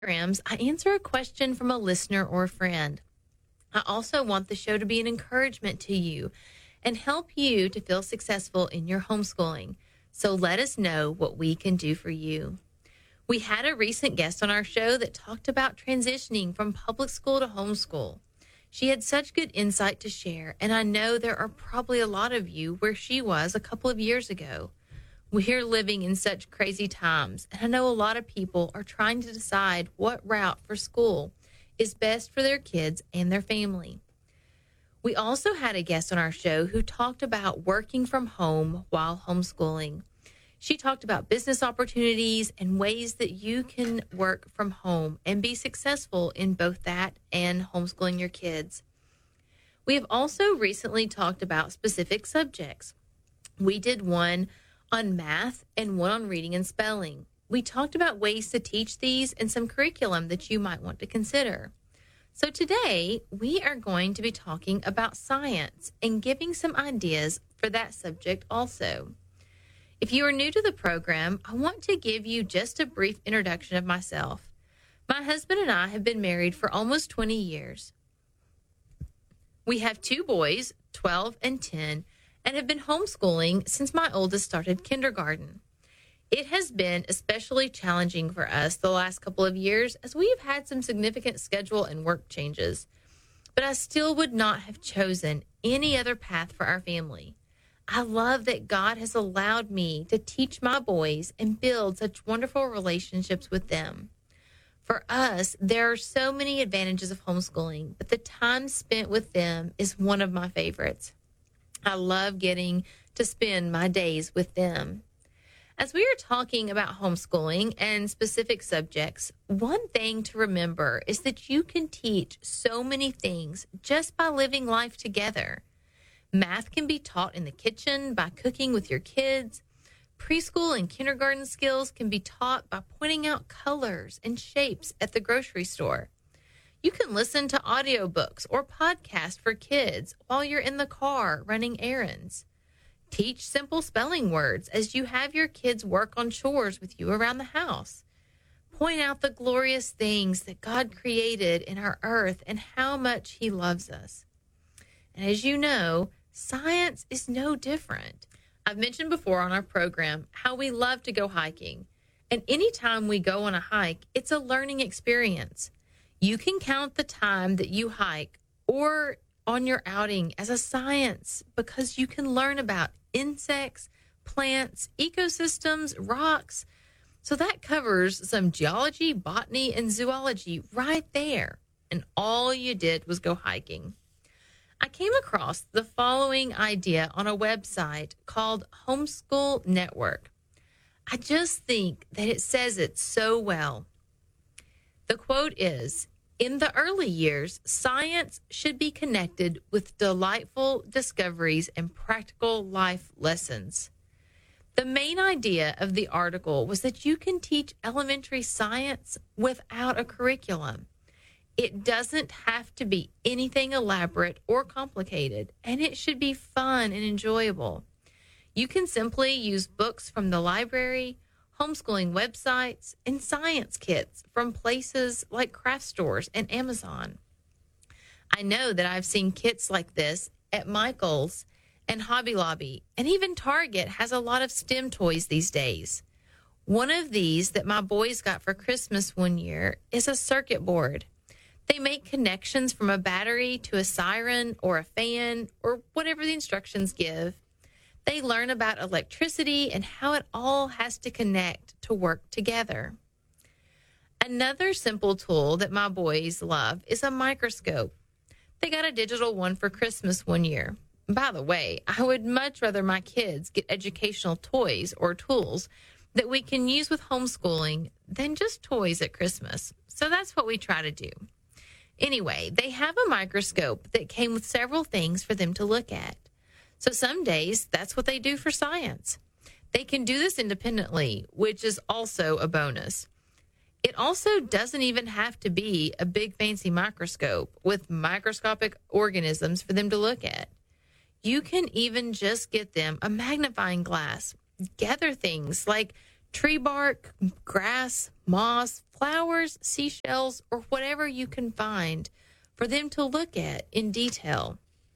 Programs, I answer a question from a listener or a friend. I also want the show to be an encouragement to you and help you to feel successful in your homeschooling. So let us know what we can do for you. We had a recent guest on our show that talked about transitioning from public school to homeschool. She had such good insight to share, and I know there are probably a lot of you where she was a couple of years ago. We're living in such crazy times, and I know a lot of people are trying to decide what route for school is best for their kids and their family. We also had a guest on our show who talked about working from home while homeschooling. She talked about business opportunities and ways that you can work from home and be successful in both that and homeschooling your kids. We have also recently talked about specific subjects. We did one on math and one on reading and spelling. We talked about ways to teach these and some curriculum that you might want to consider. So today, we are going to be talking about science and giving some ideas for that subject also. If you are new to the program, I want to give you just a brief introduction of myself. My husband and I have been married for almost 20 years. We have 2 boys, 12 and 10, and have been homeschooling since my oldest started kindergarten. It has been especially challenging for us the last couple of years as we have had some significant schedule and work changes. But I still would not have chosen any other path for our family. I love that God has allowed me to teach my boys and build such wonderful relationships with them. For us, there are so many advantages of homeschooling, but the time spent with them is one of my favorites. I love getting to spend my days with them. As we are talking about homeschooling and specific subjects, one thing to remember is that you can teach so many things just by living life together. Math can be taught in the kitchen by cooking with your kids. Preschool and kindergarten skills can be taught by pointing out colors and shapes at the grocery store. You can listen to audiobooks or podcasts for kids while you're in the car running errands. Teach simple spelling words as you have your kids work on chores with you around the house. Point out the glorious things that God created in our earth and how much He loves us. And as you know, science is no different. I've mentioned before on our program how we love to go hiking. And anytime we go on a hike, it's a learning experience. You can count the time that you hike or on your outing as a science because you can learn about insects, plants, ecosystems, rocks. So that covers some geology, botany, and zoology right there. And all you did was go hiking. I came across the following idea on a website called Homeschool Network. I just think that it says it so well. The quote is, "In the early years, science should be connected with delightful discoveries and practical life lessons." The main idea of the article was that you can teach elementary science without a curriculum. It doesn't have to be anything elaborate or complicated, and it should be fun and enjoyable. You can simply use books from the library, homeschooling websites, and science kits from places like craft stores and Amazon. I know that I've seen kits like this at Michael's and Hobby Lobby, and even Target has a lot of STEM toys these days. One of these that my boys got for Christmas one year is a circuit board. They make connections from a battery to a siren or a fan or whatever the instructions give. They learn about electricity and how it all has to connect to work together. Another simple tool that my boys love is a microscope. They got a digital one for Christmas one year. By the way, I would much rather my kids get educational toys or tools that we can use with homeschooling than just toys at Christmas. So that's what we try to do. Anyway, they have a microscope that came with several things for them to look at. So some days, that's what they do for science. They can do this independently, which is also a bonus. It also doesn't even have to be a big fancy microscope with microscopic organisms for them to look at. You can even just get them a magnifying glass, gather things like tree bark, grass, moss, flowers, seashells, or whatever you can find for them to look at in detail.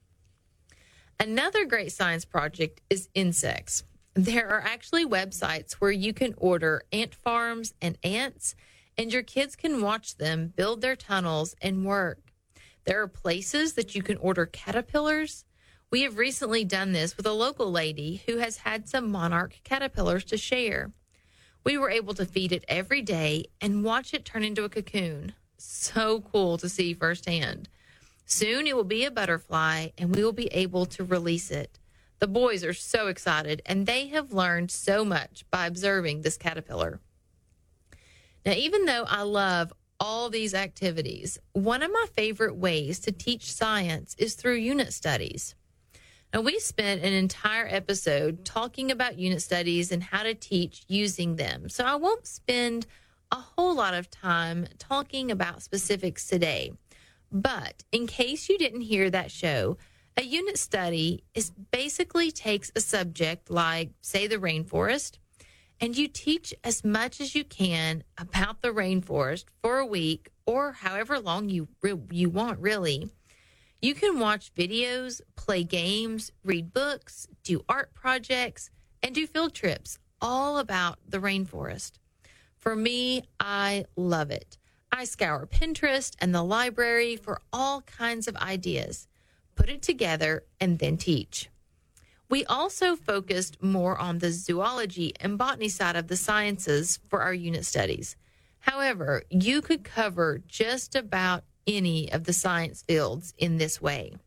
Another great science project is insects. There are actually websites where you can order ant farms and ants, and your kids can watch them build their tunnels and work. There are places that you can order caterpillars. We have recently done this with a local lady who has had some monarch caterpillars to share. We were able to feed it every day and watch it turn into a cocoon. So cool to see firsthand. Soon it will be a butterfly, and we will be able to release it. The boys are so excited, and they have learned so much by observing this caterpillar. Now, even though I love all these activities, one of my favorite ways to teach science is through unit studies. Now, we spent an entire episode talking about unit studies and how to teach using them, so I won't spend a whole lot of time talking about specifics today. But in case you didn't hear that show, a unit study basically takes a subject like, say, the rainforest, and you teach as much as you can about the rainforest for a week or however long you want, really. You can watch videos, play games, read books, do art projects, and do field trips all about the rainforest. For me, I love it. I scour Pinterest and the library for all kinds of ideas, put it together, and then teach. We also focused more on the zoology and botany side of the sciences for our unit studies. However, you could cover just about any of the science fields in this way.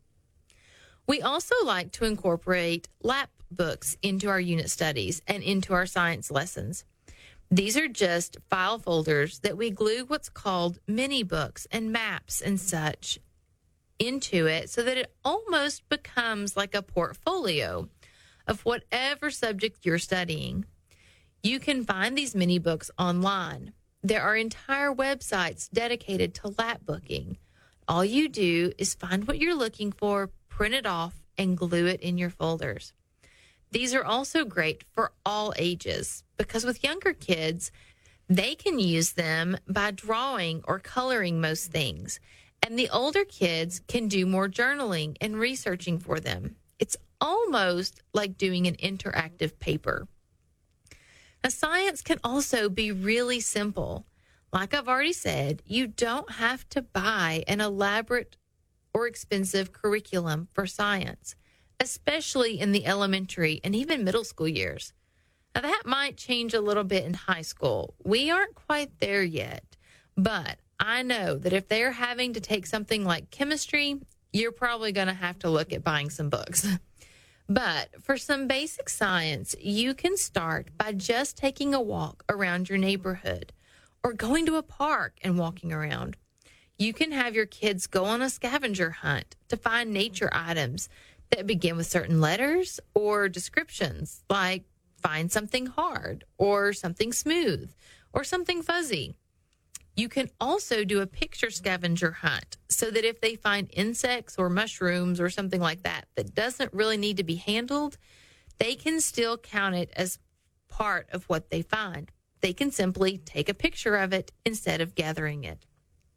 We also like to incorporate lap books into our unit studies and into our science lessons. These are just file folders that we glue what's called mini books and maps and such into it so that it almost becomes like a portfolio of whatever subject you're studying. You can find these mini books online. There are entire websites dedicated to lap booking. All you do is find what you're looking for, print it off, and glue it in your folders. These are also great for all ages because with younger kids, they can use them by drawing or coloring most things. And the older kids can do more journaling and researching for them. It's almost like doing an interactive paper. Now, science can also be really simple. Like I've already said, you don't have to buy an elaborate or expensive curriculum for science, especially in the elementary and even middle school years. Now, that might change a little bit in high school. We aren't quite there yet, but I know that if they're having to take something like chemistry, you're probably going to have to look at buying some books. But for some basic science, you can start by just taking a walk around your neighborhood or going to a park and walking around. You can have your kids go on a scavenger hunt to find nature items that begin with certain letters or descriptions, like find something hard or something smooth or something fuzzy. You can also do a picture scavenger hunt so that if they find insects or mushrooms or something like that that doesn't really need to be handled, they can still count it as part of what they find. They can simply take a picture of it instead of gathering it.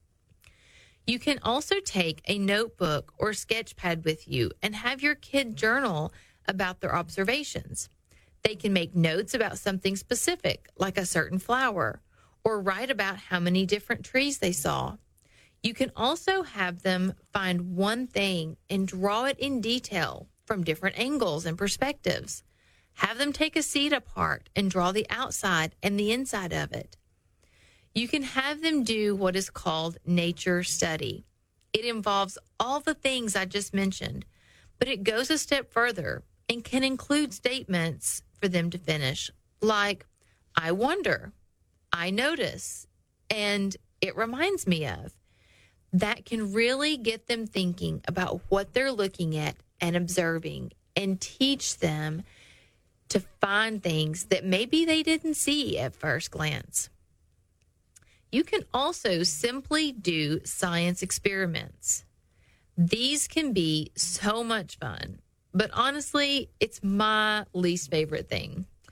You can also take a notebook or sketch pad with you and have your kid journal about their observations. They can make notes about something specific, like a certain flower, or write about how many different trees they saw. You can also have them find one thing and draw it in detail from different angles and perspectives. Have them take a seed apart and draw the outside and the inside of it. You can have them do what is called nature study. It involves all the things I just mentioned, but it goes a step further and can include statements for them to finish, like, I wonder, I notice, and it reminds me of. That can really get them thinking about what they're looking at and observing and teach them to find things that maybe they didn't see at first glance. You can also simply do science experiments. These can be so much fun, but honestly, it's my least favorite thing.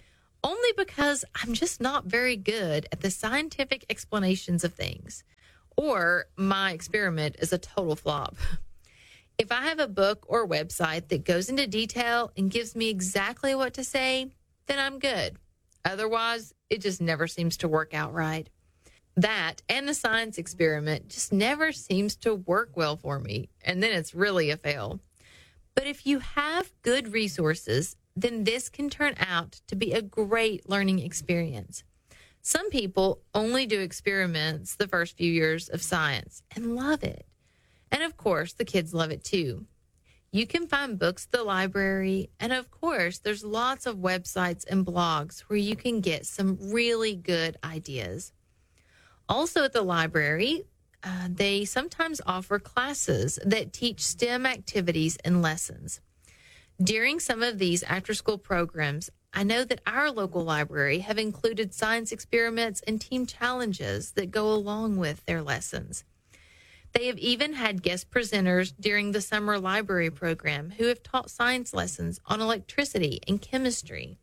only because I'm just not very good at the scientific explanations of things, or my experiment is a total flop. If I have a book or website that goes into detail and gives me exactly what to say, then I'm good. Otherwise, it just never seems to work out right. That and the science experiment just never seems to work well for me, and then it's really a fail. But if you have good resources, then this can turn out to be a great learning experience. Some people only do experiments the first few years of science and love it. And of course, the kids love it too. You can find books at the library, and of course, there's lots of websites and blogs where you can get some really good ideas. Also at the library, they sometimes offer classes that teach STEM activities and lessons. During some of these after-school programs, I know that our local library have included science experiments and team challenges that go along with their lessons. They have even had guest presenters during the summer library program who have taught science lessons on electricity and chemistry.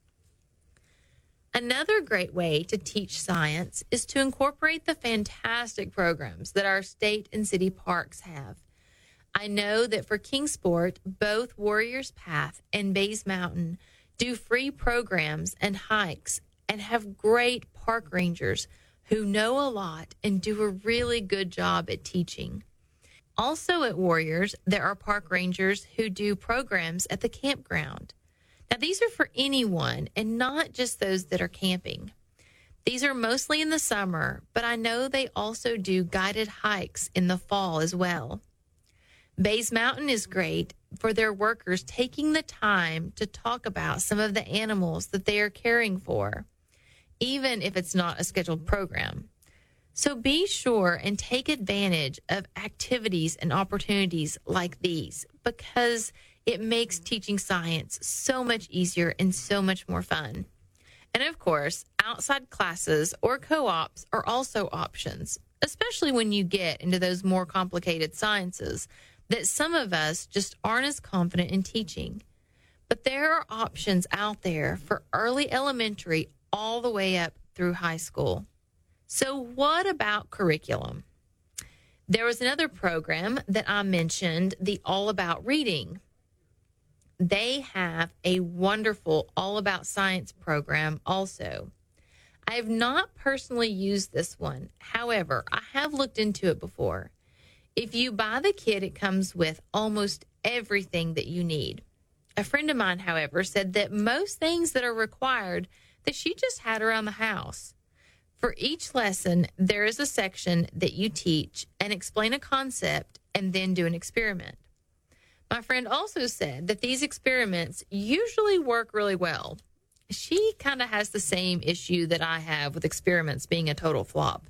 Another great way to teach science is to incorporate the fantastic programs that our state and city parks have. I know that for Kingsport, both Warriors Path and Bays Mountain do free programs and hikes and have great park rangers who know a lot and do a really good job at teaching. Also at Warriors, there are park rangers who do programs at the campground. Now, these are for anyone and not just those that are camping. These are mostly in the summer, but I know they also do guided hikes in the fall as well. Bays Mountain is great for their workers taking the time to talk about some of the animals that they are caring for, even if it's not a scheduled program. So be sure and take advantage of activities and opportunities like these, because it makes teaching science so much easier and so much more fun. And of course, outside classes or co-ops are also options, especially when you get into those more complicated sciences that some of us just aren't as confident in teaching. But there are options out there for early elementary all the way up through high school. So what about curriculum? There was another program that I mentioned, the All About Reading. They have a wonderful All About Science program also. I have not personally used this one. However, I have looked into it before. If you buy the kit, it comes with almost everything that you need. A friend of mine, however, said that most things that are required that she just had around the house. For each lesson, there is a section that you teach and explain a concept and then do an experiment. My friend also said that these experiments usually work really well. She kind of has the same issue that I have with experiments being a total flop.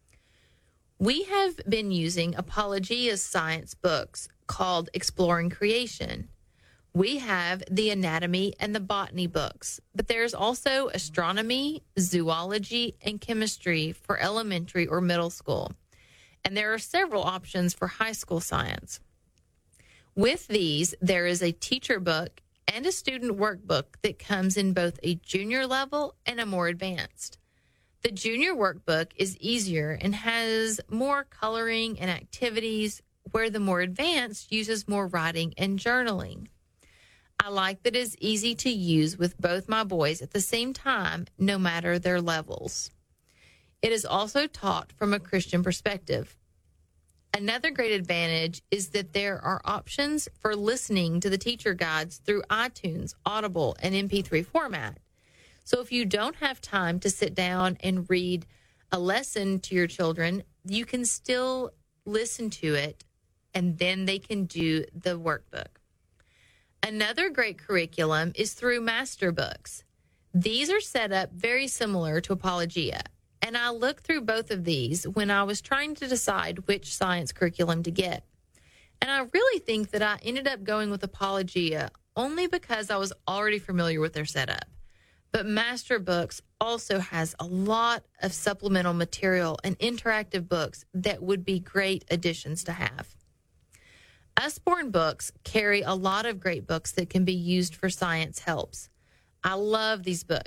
We have been using Apologia's science books called Exploring Creation. We have the anatomy and the botany books, but there's also astronomy, zoology, and chemistry for elementary or middle school. And there are several options for high school science. With these, there is a teacher book and a student workbook that comes in both a junior level and a more advanced. The junior workbook is easier and has more coloring and activities, where the more advanced uses more writing and journaling. I like that it's easy to use with both my boys at the same time, no matter their levels. It is also taught from a Christian perspective. Another great advantage is that there are options for listening to the teacher guides through iTunes, Audible, and MP3 format. So if you don't have time to sit down and read a lesson to your children, you can still listen to it, and then they can do the workbook. Another great curriculum is through Master Books. These are set up very similar to Apologia, and I looked through both of these when I was trying to decide which science curriculum to get. And I really think that I ended up going with Apologia only because I was already familiar with their setup. But Master Books also has a lot of supplemental material and interactive books that would be great additions to have. Usborne Books carry a lot of great books that can be used for science helps. I love these books.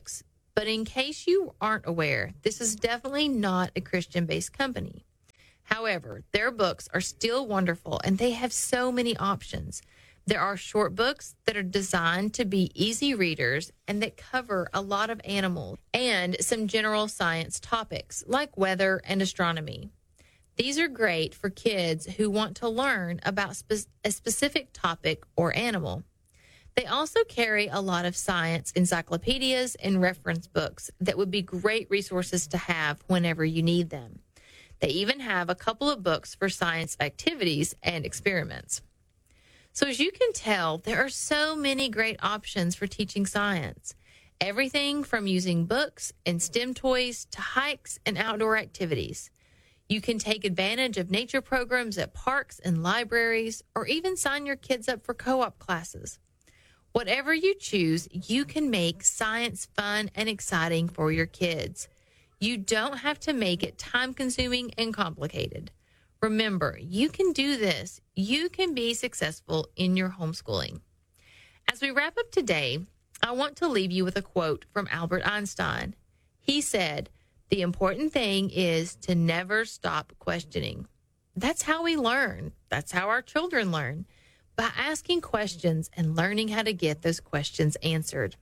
But in case you aren't aware, this is definitely not a Christian-based company. However, their books are still wonderful, and they have so many options. There are short books that are designed to be easy readers and that cover a lot of animals and some general science topics like weather and astronomy. These are great for kids who want to learn about a specific topic or animal. They also carry a lot of science encyclopedias and reference books that would be great resources to have whenever you need them. They even have a couple of books for science activities and experiments. So as you can tell, there are so many great options for teaching science. Everything from using books and STEM toys to hikes and outdoor activities. You can take advantage of nature programs at parks and libraries, or even sign your kids up for co-op classes. Whatever you choose, you can make science fun and exciting for your kids. You don't have to make it time-consuming and complicated. Remember, you can do this. You can be successful in your homeschooling. As we wrap up today, I want to leave you with a quote from Albert Einstein. He said, "The important thing is to never stop questioning." That's how we learn. That's how our children learn, by asking questions and learning how to get those questions answered.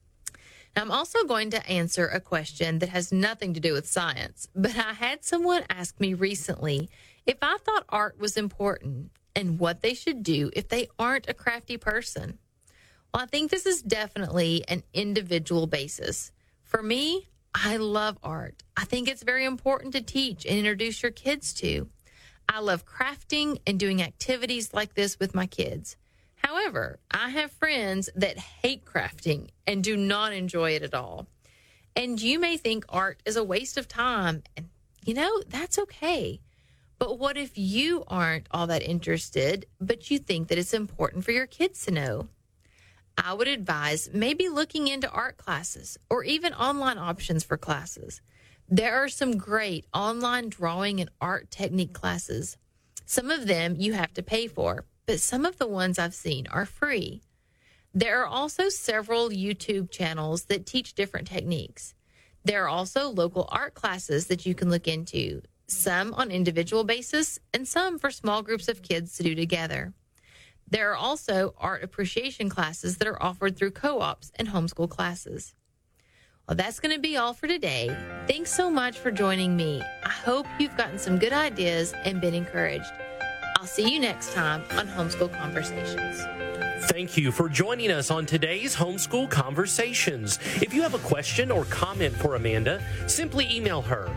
Now, I'm also going to answer a question that has nothing to do with science, but I had someone ask me recently if I thought art was important and what they should do if they aren't a crafty person. Well, I think this is definitely an individual basis. For me, I love art. I think it's very important to teach and introduce your kids to. I love crafting and doing activities like this with my kids. However, I have friends that hate crafting and do not enjoy it at all. And you may think art is a waste of time, and that's okay. But what if you aren't all that interested, but you think that it's important for your kids to know? I would advise maybe looking into art classes or even online options for classes. There are some great online drawing and art technique classes. Some of them you have to pay for, but some of the ones I've seen are free. There are also several YouTube channels that teach different techniques. There are also local art classes that you can look into, some on individual basis and some for small groups of kids to do together. There are also art appreciation classes that are offered through co-ops and homeschool classes. Well, that's going to be all for today. Thanks so much for joining me. I hope you've gotten some good ideas and been encouraged. I'll see you next time on Homeschool Conversations. Thank you for joining us on today's Homeschool Conversations. If you have a question or comment for Amanda, simply email her,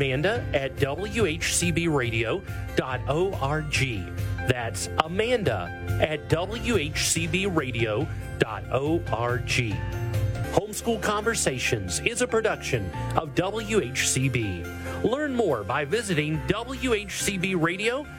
amanda@whcbradio.org. That's amanda@whcbradio.org. Homeschool Conversations is a production of WHCB. Learn more by visiting whcbradio.org.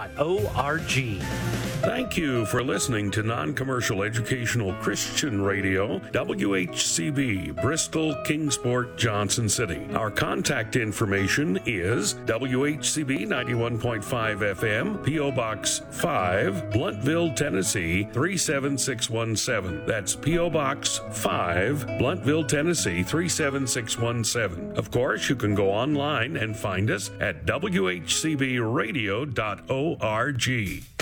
Thank you for listening to Non-Commercial Educational Christian Radio, WHCB, Bristol, Kingsport, Johnson City. Our contact information is WHCB 91.5 FM, P.O. Box 5, Blountville, Tennessee 37617. That's P.O. Box 5, Blountville, Tennessee 37617. Of course, you can go online and find us at whcbradio.org.